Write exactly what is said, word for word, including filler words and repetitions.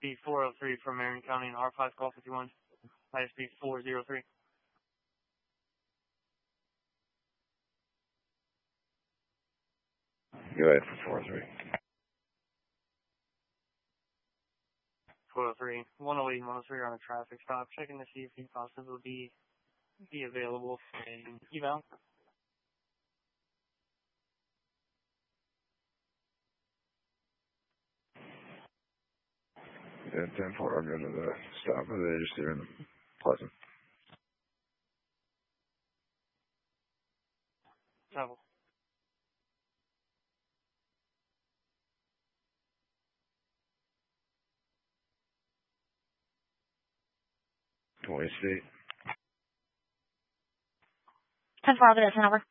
B four oh three from Marion County and R five call fifty-one. I S B four oh three. Go ahead for four oh three. four oh three. one oh eight and one oh three are on a traffic stop. Checking to see if he possibly be, be available for an eval. Yeah, ten four, I'm going to the stop. They're just here in Pleasant. Travel. Twenty State. ten four, I'll get it, ten over.